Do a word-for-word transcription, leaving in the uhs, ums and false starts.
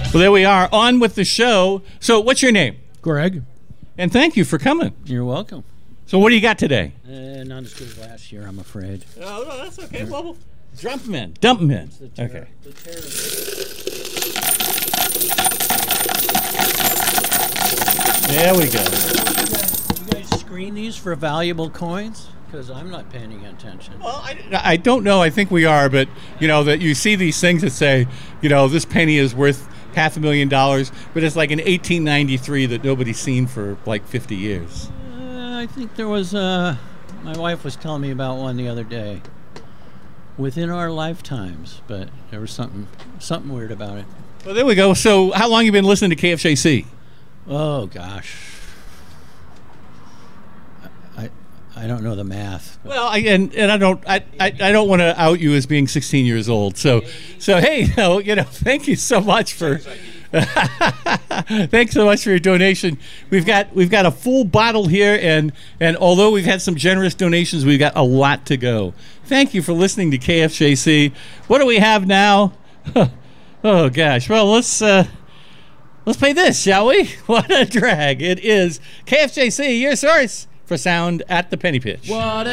Well, there we are, on with the show. So what's your name? Greg. And thank you for coming. You're welcome. So what do you got today? Uh, not as good as last year, I'm afraid. Oh, no, that's okay. Well, dump them in. Dump them in. The Okay. The There we go. you, guys, you guys screen these for valuable coins? Because I'm not paying attention. Well, I, I don't know. I think we are, but you know that you see these things that say, you know, this penny is worth half a million dollars, but it's like an eighteen ninety-three that nobody's seen for like fifty years. Uh, I think there was, uh, my wife was telling me about one the other day. Within our lifetimes, but there was something something weird about it. Well, there we go. So how long have you been listening to K F J C? Oh, gosh. I I don't know the math. Well, I, and and I don't I, I, I don't want to out you as being sixteen years old. So so hey, you know, you know thank you so much for thanks so much for your donation. We've got we've got a full bottle here, and and although we've had some generous donations, we've got a lot to go. Thank you for listening to K F J C. What do we have now? Oh gosh. Well, let's uh, let's play this, shall we? What a drag! It is K F J C, your source for sound at the penny pitch. What